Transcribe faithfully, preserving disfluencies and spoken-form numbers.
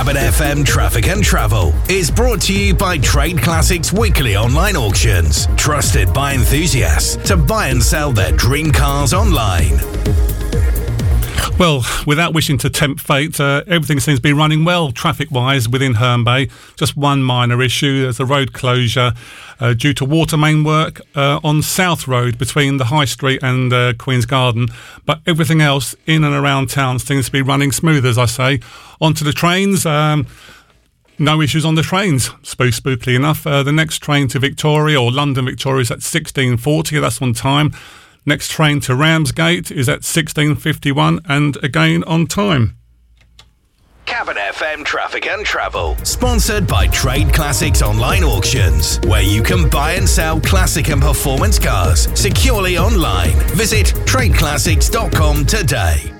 Cabin F M Traffic and Travel is brought to you by Trade Classics Weekly Online Auctions, trusted by enthusiasts to buy and sell their dream cars online. Well, without wishing to tempt fate, uh, everything seems to be running well traffic-wise within Herne Bay. Just one minor issue, there's a road closure uh, due to water main work uh, on South Road between the High Street and uh, Queen's Garden. But everything else in and around town seems to be running smooth, as I say. Onto the trains. Um, No issues on the trains, spook spookily enough. Uh, the next train to Victoria, or London Victoria, is at sixteen forty, that's on time. Next train to Ramsgate is at sixteen fifty-one, and again on time. Cabin F M Traffic and Travel, sponsored by Trade Classics Online Auctions, where you can buy and sell classic and performance cars securely online. Visit trade classics dot com today.